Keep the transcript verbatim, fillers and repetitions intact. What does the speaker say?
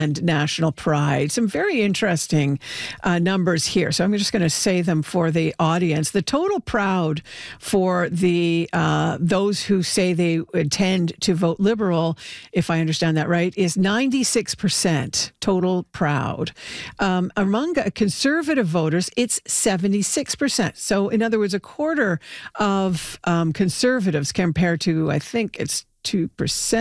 and national pride. Some very interesting uh, numbers here. So I'm just going to say them for the audience. The total proud for the uh, those who say they intend to vote Liberal, if I understand that right, is ninety-six percent total proud. Um, among conservative voters, it's seventy-six percent. So in other words, a quarter of um, conservatives compared to, I think it's two percent.